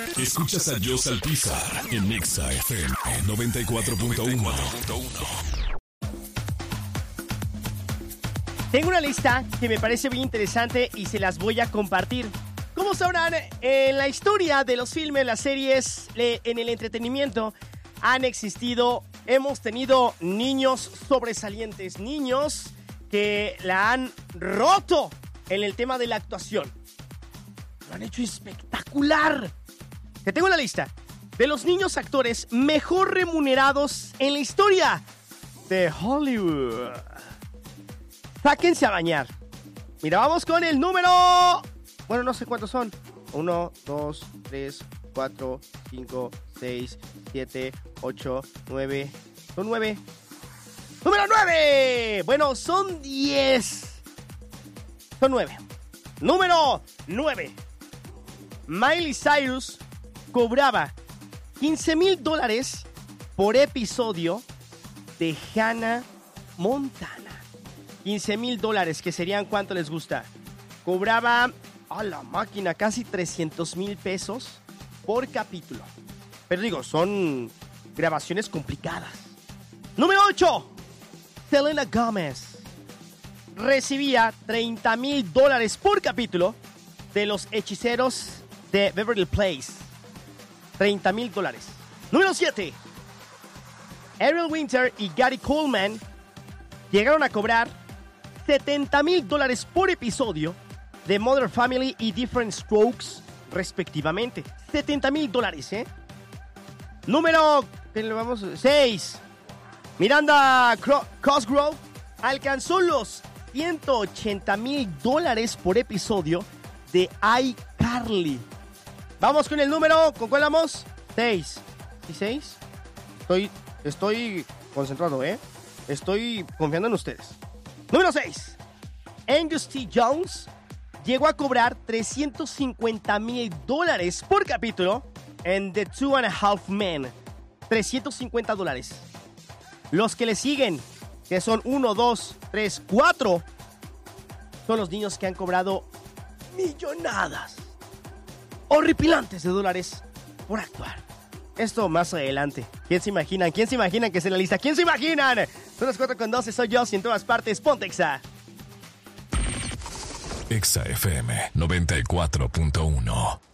Escuchas a Joe Salpizar en Nexa FM 94.1. Tengo una lista que me parece bien interesante y se las voy a compartir. Como sabrán, en la historia de los filmes, las series, en el entretenimiento, hemos tenido niños sobresalientes, niños que la han roto en el tema de la actuación. Lo han hecho espectacular. Te tengo la lista de los niños actores mejor remunerados en la historia de Hollywood. Sáquense a bañar. Mira, vamos con el número... Bueno, no sé cuántos son. 1, 2, 3, 4, 5, 6, 7, 8, 9. Son 9. ¡Número 9! Bueno, son 10. Son 9. Número 9. Miley Cyrus cobraba $15,000 por episodio de Hannah Montana. $15,000, que serían, ¿cuánto les gusta? Cobraba a la máquina casi $300,000 por capítulo. Pero digo, son grabaciones complicadas. Número 8. Selena Gomez recibía $30,000 por capítulo de Los Hechiceros de Beverly Place. $30,000. Número 7. Ariel Winter y Gary Coleman llegaron a cobrar $70,000 por episodio de Modern Family y Different Strokes, respectivamente. $70,000, ¿eh? Número 6. Miranda Cosgrove alcanzó los $180,000 por episodio de iCarly. Vamos con el número, ¿con cuál vamos? 6. ¿Y 6? Estoy concentrado, ¿eh? Estoy confiando en ustedes. Número 6. Angus T. Jones llegó a cobrar $350,000 por capítulo en The 2.5 Men. $350. Los que le siguen, que son 1, 2, 3, 4, son los niños que han cobrado millonadas, horripilantes de dólares por actuar. Esto más adelante. ¿Quién se imaginan? ¿Quién se imaginan que es en la lista? ¿Quién se imaginan? Son las 4:12, soy yo, y en todas partes, ponte Exa. Exa FM 94.1.